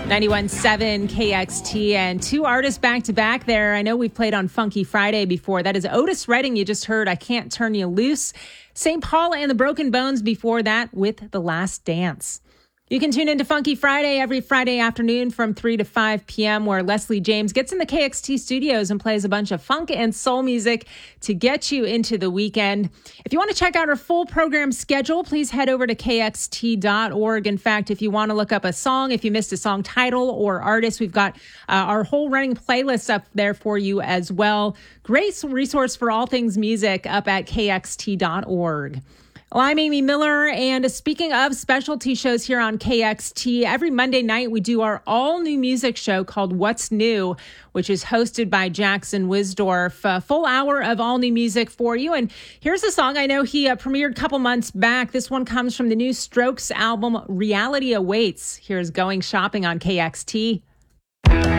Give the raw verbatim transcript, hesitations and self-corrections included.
ninety-one point seven K X T, and two artists back to back there. I know we've played on Funky Friday before. That is Otis Redding. You just heard I Can't Turn You Loose. Saint Paul and the Broken Bones before that with The Last Dance. You can tune into Funky Friday every Friday afternoon from three to five p.m. where Leslie James gets in the K X T studios and plays a bunch of funk and soul music to get you into the weekend. If you want to check out our full program schedule, please head over to K X T dot org. In fact, if you want to look up a song, if you missed a song title or artist, we've got uh, our whole running playlist up there for you as well. Great resource for all things music up at K X T dot org. Well, I'm Amy Miller, and speaking of specialty shows here on K X T, every Monday night we do our all-new music show called What's New, which is hosted by Jackson Wisdorf. A full hour of all-new music for you, and here's a song I know he uh, premiered a couple months back. This one comes from the new Strokes album, Reality Awaits. Here's Going Shopping on K X T.